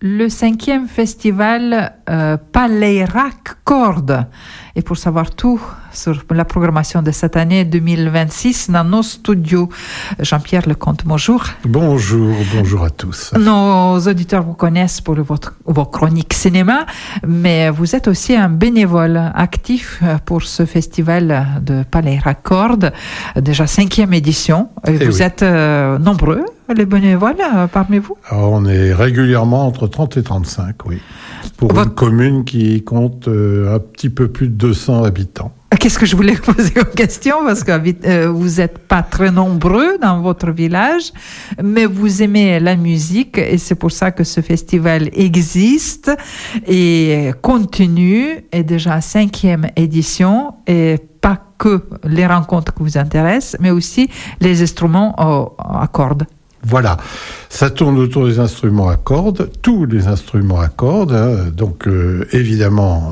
le 5e festival Palayrac Cordes. Et pour savoir tout sur la programmation de cette année 2026 dans nos studios, Jean-Pierre Lecomte, bonjour. Bonjour à tous. Nos auditeurs vous connaissent pour vos chroniques cinéma, mais vous êtes aussi un bénévole actif pour ce festival de Palayrac Cordes, déjà 5e édition. Vous êtes nombreux, les bénévoles, parmi vous? Alors, on est régulièrement entre 30 et 35, oui. Pour une commune qui compte un petit peu plus de 200 habitants. Qu'est-ce que je voulais poser comme question? Parce que vous n'êtes pas très nombreux dans votre village, mais vous aimez la musique et c'est pour ça que ce festival existe et continue, est déjà 5e édition et pas que les rencontres qui vous intéressent, mais aussi les instruments à cordes. Voilà, ça tourne autour des instruments à cordes, tous les instruments à cordes, donc évidemment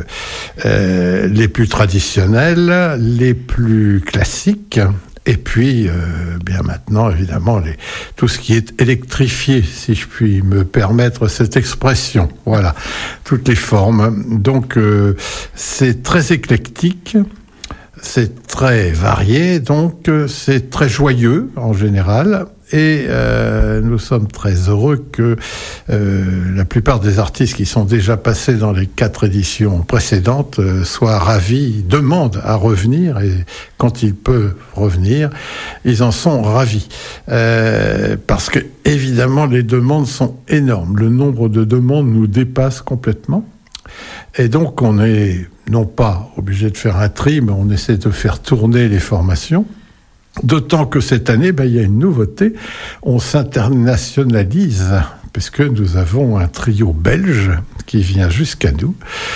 les plus traditionnels, les plus classiques, et puis bien maintenant évidemment tout ce qui est électrifié, si je puis me permettre cette expression, voilà, toutes les formes. Donc c'est très éclectique. C'est très varié, donc c'est très joyeux en général. Et nous sommes très heureux que la plupart des artistes qui sont déjà passés dans les 4 éditions précédentes soient ravis, demandent à revenir, et quand ils peuvent revenir, ils en sont ravis. Parce que, évidemment, les demandes sont énormes. Le nombre de demandes nous dépasse complètement. Et donc, on est non pas obligé de faire un tri, mais on essaie de faire tourner les formations. D'autant que cette année, il y a une nouveauté, on s'internationalise, puisque nous avons un trio belge qui vient jusqu'à nous.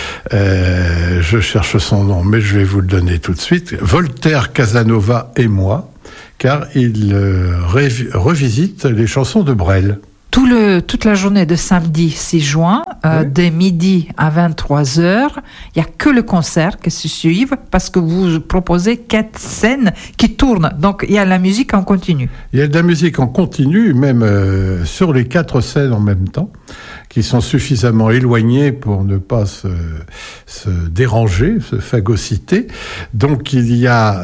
Je cherche son nom, mais je vais vous le donner tout de suite. Voltaire, Casanova et moi, car il revisite les chansons de Brel. Toute la journée de samedi 6 juin, dès midi à 23h, il n'y a que le concert qui se suit parce que vous proposez 4 scènes qui tournent. Donc, il y a la musique en continu. Il y a de la musique en continu, même sur les 4 scènes en même temps, qui sont suffisamment éloignées pour ne pas se déranger, se phagocyter. Donc, il y a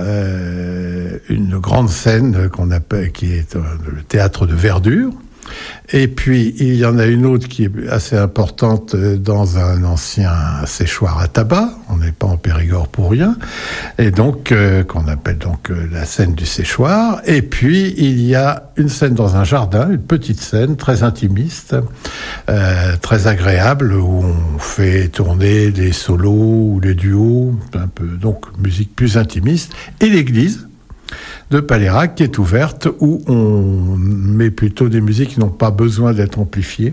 une grande scène qu'on appelle, qui est le théâtre de verdure. Et puis, il y en a une autre qui est assez importante dans un ancien séchoir à tabac. On n'est pas en Périgord pour rien. Et donc, qu'on appelle donc la scène du séchoir. Et puis, il y a une scène dans un jardin, une petite scène très intimiste, très agréable, où on fait tourner les solos ou les duos, un peu, donc musique plus intimiste. Et l'église de Palayrac qui est ouverte, où on met plutôt des musiques qui n'ont pas besoin d'être amplifiées,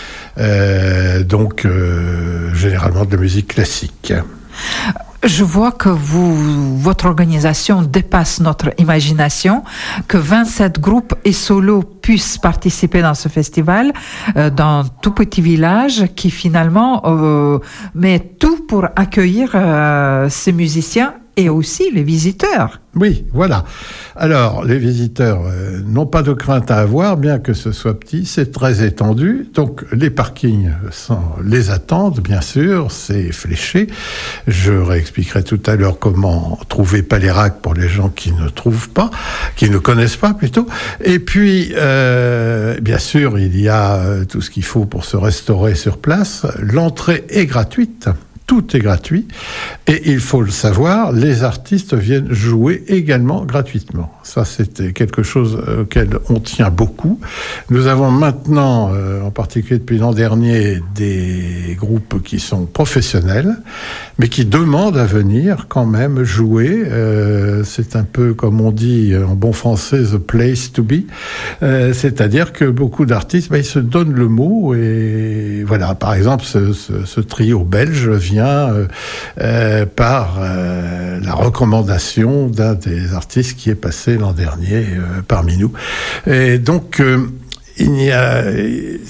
donc généralement de la musique classique. Je vois que votre organisation dépasse notre imagination, que 27 groupes et solos puissent participer dans ce festival, dans tout petit village qui finalement met tout pour accueillir ces musiciens et aussi les visiteurs. Oui, voilà. Alors, les visiteurs n'ont pas de crainte à avoir, bien que ce soit petit, c'est très étendu. Donc, les parkings les attendent, bien sûr, c'est fléché. Je réexpliquerai tout à l'heure comment trouver Palayrac pour les gens qui ne trouvent pas, qui ne connaissent pas plutôt. Et puis, bien sûr, il y a tout ce qu'il faut pour se restaurer sur place. L'entrée est gratuite. Tout est gratuit. Et il faut le savoir, les artistes viennent jouer également gratuitement. Ça, c'était quelque chose auquel on tient beaucoup. Nous avons maintenant, en particulier depuis l'an dernier, des groupes qui sont professionnels, mais qui demandent à venir quand même jouer. C'est un peu, comme on dit en bon français, the place to be. C'est-à-dire que beaucoup d'artistes, ils se donnent le mot. Et voilà, par exemple, ce trio belge vient par la recommandation d'un des artistes qui est passé l'an dernier parmi nous. Et donc,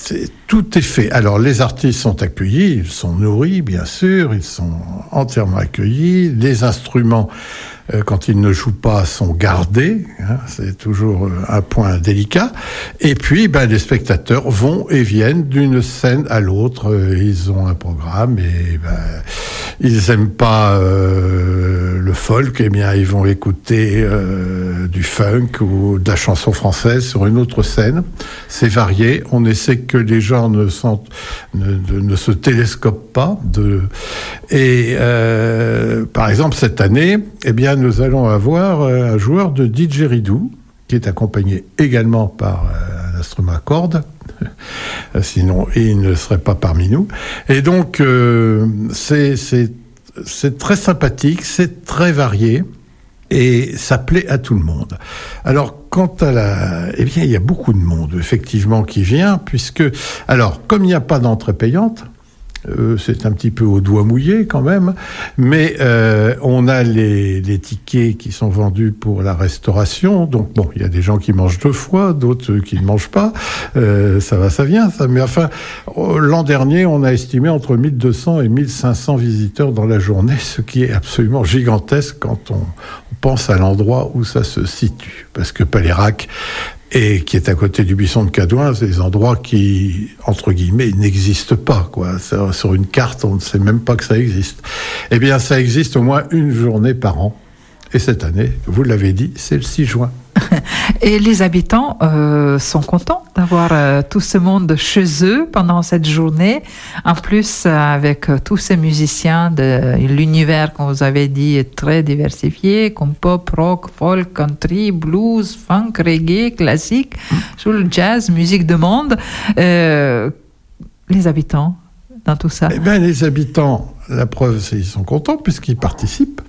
Tout est fait. Alors, les artistes sont accueillis, ils sont nourris, bien sûr, ils sont entièrement accueillis. Les instruments, quand ils ne jouent pas, sont gardés. Hein, c'est toujours un point délicat. Et puis, les spectateurs vont et viennent d'une scène à l'autre. Ils ont un programme et ils aiment pas le folk, eh bien, ils vont écouter du funk ou de la chanson française sur une autre scène. C'est varié. On essaie que les gens ne se télescopent pas. Par exemple, cette année, eh bien, nous allons avoir un joueur de didgeridoo qui est accompagné également par un instrument à cordes. Sinon, il ne serait pas parmi nous. Et donc, c'est très sympathique, c'est très varié. Et ça plaît à tout le monde. Alors, quant à il y a beaucoup de monde, effectivement, qui vient, comme il n'y a pas d'entrée payante, c'est un petit peu au doigt mouillé quand même, mais on a les tickets qui sont vendus pour la restauration, donc il y a des gens qui mangent 2 fois, d'autres qui ne mangent pas, ça va, ça vient, ça. Mais enfin, l'an dernier, on a estimé entre 1200 et 1500 visiteurs dans la journée, ce qui est absolument gigantesque quand on pense à l'endroit où ça se situe, parce que Palérac, et qui est à côté du buisson de Cadouin, c'est des endroits qui, entre guillemets, n'existent pas, quoi. Sur une carte, on ne sait même pas que ça existe. Eh bien, ça existe au moins une journée par an. Et cette année, vous l'avez dit, c'est le 6 juin. Et les habitants sont contents d'avoir tout ce monde chez eux pendant cette journée. En plus, avec tous ces musiciens de l'univers, comme vous avez dit, est très diversifié, comme pop, rock, folk, country, blues, funk, reggae, classique, soul, jazz, musique de monde. Les habitants, dans tout ça. Eh bien, les habitants, la preuve, c'est qu'ils sont contents puisqu'ils participent.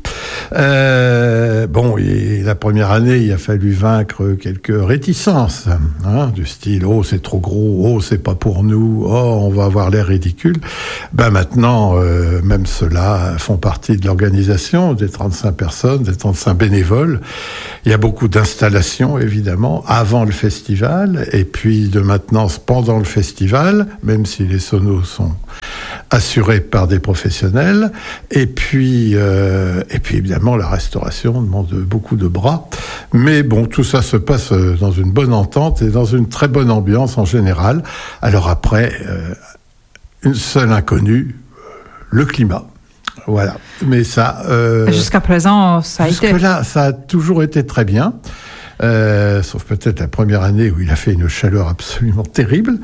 Et la première année, il a fallu vaincre quelques réticences, du style « Oh, c'est trop gros, oh, c'est pas pour nous, oh, on va avoir l'air ridicule ». Maintenant, même ceux-là font partie de l'organisation, des 35 personnes, des 35 bénévoles. Il y a beaucoup d'installations, évidemment, avant le festival, et puis de maintenance pendant le festival, même si les sonos sont assurés par des professionnels. Et puis évidemment, la restauration demande beaucoup de bras. Mais tout ça se passe dans une bonne entente et dans une très bonne ambiance en général. Alors après, une seule inconnue, le climat. Voilà. Mais ça... jusqu'à présent, ça a été... Jusque-là, ça a toujours été très bien. Sauf peut-être la première année où il a fait une chaleur absolument terrible.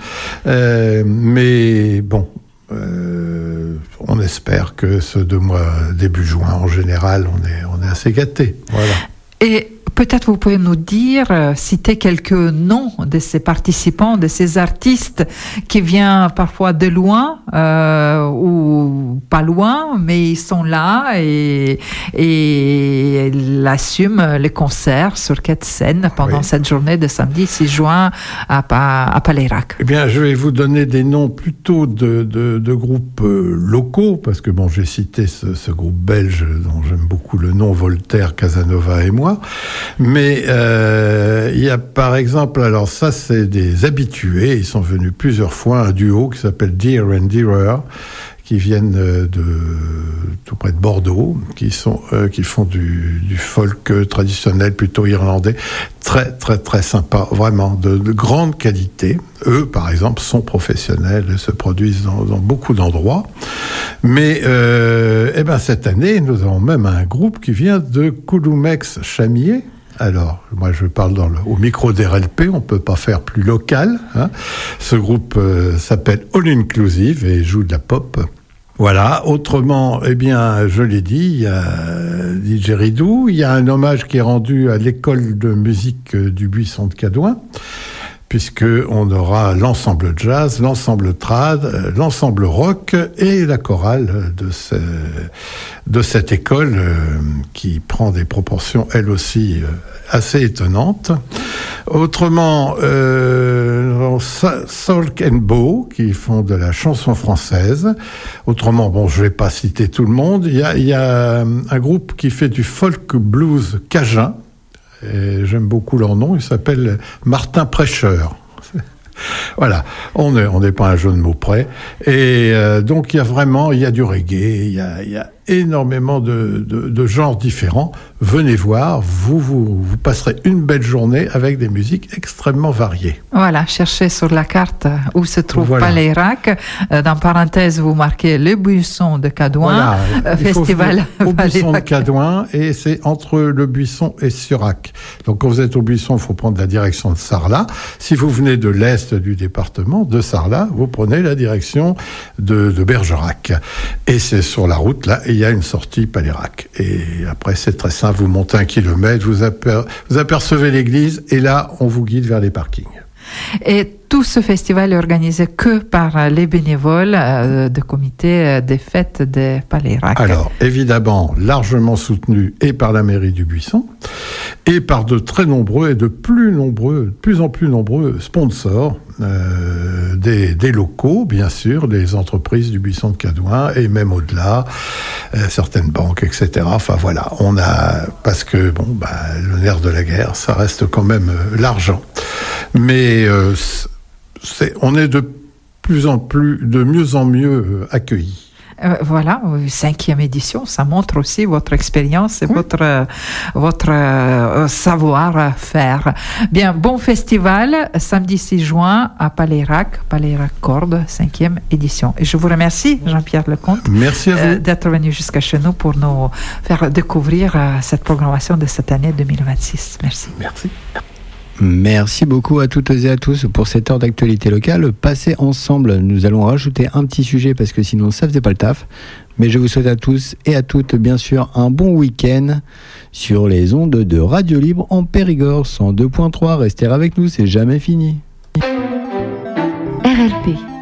On espère que ce 2 mois, début juin, en général, on est assez gâtés. Voilà. Et peut-être vous pouvez nous dire, citer quelques noms de ces participants, de ces artistes qui viennent parfois de loin ou pas loin, mais ils sont là et ils assument les concerts sur 4 scènes pendant cette journée de samedi 6 juin à Palérac. Eh bien, je vais vous donner des noms plutôt de groupes locaux, parce que j'ai cité ce groupe belge dont j'aime beaucoup le nom, Voltaire, Casanova et moi. Mais il y a par exemple, alors ça c'est des habitués, ils sont venus plusieurs fois, un duo qui s'appelle Dear and Dearer, qui viennent de tout près de Bordeaux, qui font du folk traditionnel plutôt irlandais, très très très sympa, vraiment de grande qualité. Eux par exemple sont professionnels et se produisent dans beaucoup d'endroits. Mais cette année nous avons même un groupe qui vient de Coulomeix-Chamiers. Alors, moi je parle au micro d'RLP, on peut pas faire plus local. Ce groupe s'appelle All Inclusive et joue de la pop. Voilà. Autrement, je l'ai dit, il y a didgeridoo, il y a un hommage qui est rendu à l'école de musique du buisson de Cadouin, puisqu'on aura l'ensemble jazz, l'ensemble trad, l'ensemble rock et la chorale de cette école qui prend des proportions, elle aussi, assez étonnantes. Autrement, Salk and Bow, qui font de la chanson française. Autrement, je vais pas citer tout le monde. Il y a un groupe qui fait du folk blues cajun. Et j'aime beaucoup leur nom, il s'appelle Martin Prêcheur. Voilà, on n'est pas un jeu de mots près. Et donc il y a du reggae, il y a énormément de genres différents. Venez voir, vous passerez une belle journée avec des musiques extrêmement variées. Voilà, cherchez sur la carte où se trouve Palayrac. Dans parenthèse, vous marquez le buisson de Cadouin, festival au buisson de Cadouin, et c'est entre le buisson et Surac. Donc quand vous êtes au buisson, il faut prendre la direction de Sarlat. Si vous venez de l'est du département, de Sarlat, vous prenez la direction de Bergerac. Et c'est sur la route, là, il y a une sortie Palayrac. Et après, c'est très simple, vous montez 1 kilomètre, vous apercevez l'église, et là, on vous guide vers les parkings. Et tout ce festival est organisé que par les bénévoles du comité des fêtes de Palayrac. Alors, évidemment, largement soutenu et par la mairie du Buisson, et par de très nombreux et de plus en plus nombreux sponsors, des locaux, bien sûr, des entreprises du Buisson de Cadouin, et même au-delà, certaines banques, etc. Enfin voilà, parce que le nerf de la guerre, ça reste quand même l'argent. Mais on est de mieux en mieux accueillis. Voilà, 5e édition, ça montre aussi votre expérience et votre savoir-faire. Bien, bon festival, samedi 6 juin à Palayrac Corde, 5e édition. Et je vous remercie, Jean-Pierre Lecomte. Merci à vous. D'être venu jusqu'à chez nous pour nous faire découvrir cette programmation de cette année 2026. Merci. Merci. Merci beaucoup à toutes et à tous pour cette heure d'actualité locale. Passez ensemble, nous allons rajouter un petit sujet parce que sinon ça faisait pas le taf. Mais je vous souhaite à tous et à toutes bien sûr un bon week-end sur les ondes de Radio Libre en Périgord 102.3. Restez avec nous, c'est jamais fini. RLP